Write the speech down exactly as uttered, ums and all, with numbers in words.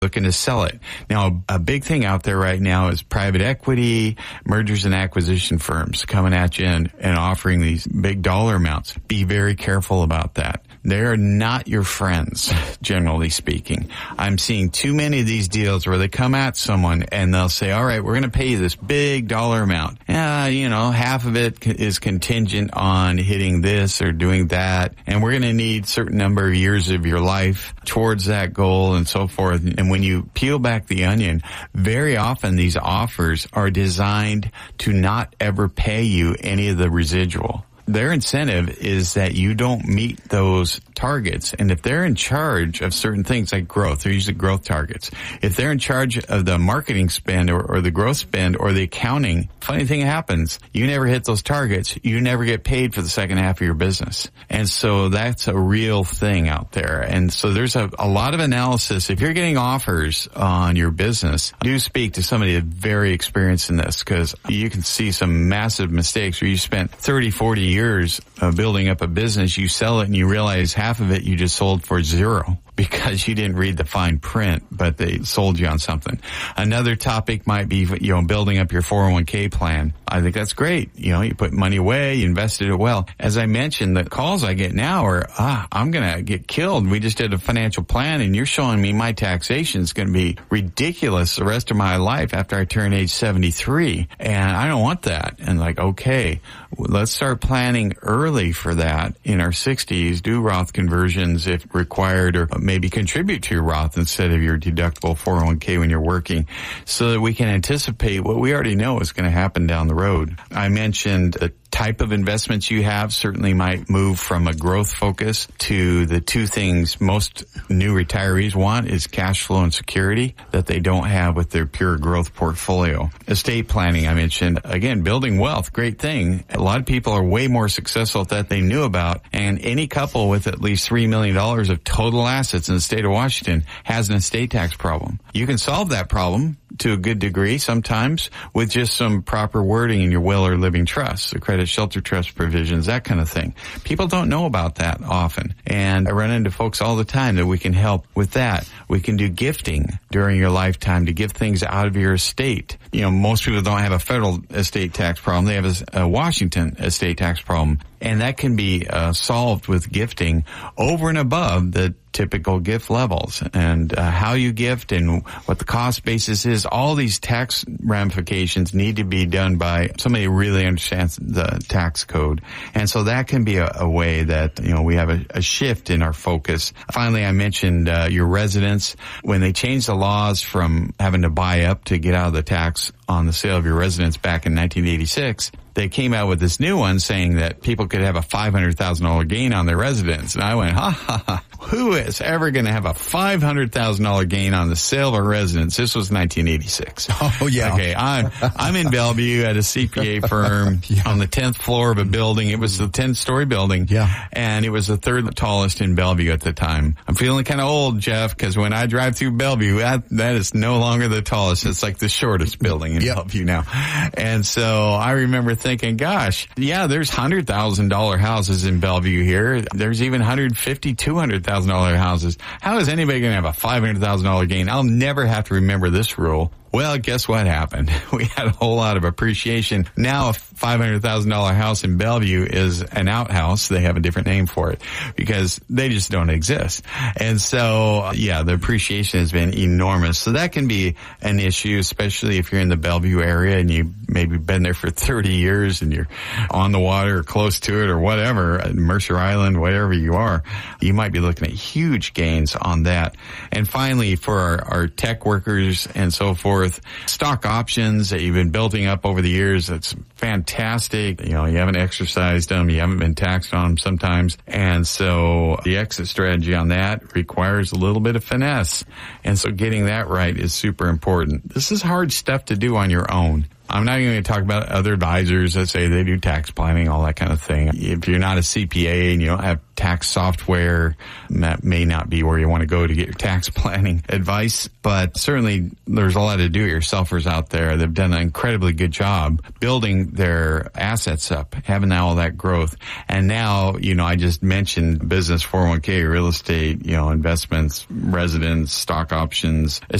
looking to sell it. Now, a big thing out there right now is private equity, mergers and acquisition firms coming at you and, and offering these big dollar amounts. Be very careful about that. They're not your friends, generally speaking. I'm seeing too many of these deals where they come at someone and they'll say, all right, we're going to pay you this big dollar amount. Yeah, you know, half of it is contingent on hitting this or doing that. And we're going to need a certain number of years of your life towards that goal and so forth. And when you peel back the onion, very often these offers are designed to not ever pay you any of the residual. Their incentive is that you don't meet those targets. And if they're in charge of certain things like growth, they're usually growth targets. If they're in charge of the marketing spend or, or the growth spend or the accounting, funny thing happens. You never hit those targets. You never get paid for the second half of your business. And so that's a real thing out there. And so there's a, a lot of analysis. If you're getting offers on your business, do speak to somebody that's very experienced in this, because you can see some massive mistakes where you spent thirty, forty years of building up a business. You sell it and you realize half of it you just sold for zero because you didn't read the fine print, but they sold you on something. Another topic might be, you know, building up your four oh one k plan. I think that's great. You know, you put money away, you invested it well. As I mentioned, the calls I get now are, ah, I'm going to get killed. We just did a financial plan and you're showing me my taxation is going to be ridiculous the rest of my life after I turn age seventy-three. And I don't want that. And like, okay, let's start planning early for that in our sixties. Do Roth conversions if required, or maybe contribute to your Roth instead of your deductible four oh one k when you're working, so that we can anticipate what we already know is going to happen down the road. I mentioned the type of investments you have certainly might move from a growth focus to the two things most new retirees want is cash flow and security that they don't have with their pure growth portfolio. Estate planning, I mentioned, again, building wealth, great thing. A lot of people are way more successful at that than they knew about, and any couple with at least three million dollars of total assets in the state of Washington has an estate tax problem. You can solve that problem to a good degree sometimes with just some proper wording in your will or living trust, the credit shelter trust provisions, that kind of thing. People don't know about that often. And I run into folks all the time that we can help with that. We can do gifting during your lifetime to give things out of your estate. You know, most people don't have a federal estate tax problem. They have a, a Washington estate tax problem. And that can be uh, solved with gifting over and above the typical gift levels, and uh, how you gift and what the cost basis is. All these tax ramifications need to be done by somebody who really understands the tax code. And so that can be a, a way that, you know, we have a, a shift in our focus. Finally, I mentioned uh, your residence. When they changed the laws from having to buy up to get out of the tax on the sale of your residence back in nineteen eighty-six, they came out with this new one saying that people could have a five hundred thousand dollars gain on their residence. And I went, ha, ha, ha. Who is ever going to have a five hundred thousand dollars gain on the sale of a residence? This was nineteen eighty-six. Oh, yeah. Okay, I'm, I'm in Bellevue at a C P A firm yeah. on the tenth floor of a building. It was the tenth-story building. Yeah. And it was the third tallest in Bellevue at the time. I'm feeling kind of old, Jeff, because when I drive through Bellevue, that, that is no longer the tallest. It's like the shortest building in yep. Bellevue now. And so I remember thinking, gosh, yeah, there's one hundred thousand dollars houses in Bellevue here. There's even one hundred fifty thousand dollars, two hundred thousand dollars houses. How is anybody going to have a five hundred thousand dollars gain? I'll never have to remember this rule. Well, guess what happened? We had a whole lot of appreciation. Now a five hundred thousand dollars house in Bellevue is an outhouse. They have a different name for it because they just don't exist. And so, yeah, the appreciation has been enormous. So that can be an issue, especially if you're in the Bellevue area and you maybe been there for thirty years and you're on the water or close to it or whatever, Mercer Island, wherever you are. You might be looking at huge gains on that. And finally, for our, our tech workers and so forth, stock options that you've been building up over the years, that's fantastic. You know, you haven't exercised them, you haven't been taxed on them sometimes. And so the exit strategy on that requires a little bit of finesse. And so getting that right is super important. This is hard stuff to do on your own. I'm not even going to talk about other advisors that say they do tax planning, all that kind of thing. If you're not a C P A and you don't have tax software, that may not be where you want to go to get your tax planning advice. But certainly there's a lot of do-it-yourselfers out there. They've done an incredibly good job building their assets up, having all that growth. And now, you know, I just mentioned business, four oh one k, real estate, you know, investments, residence, stock options,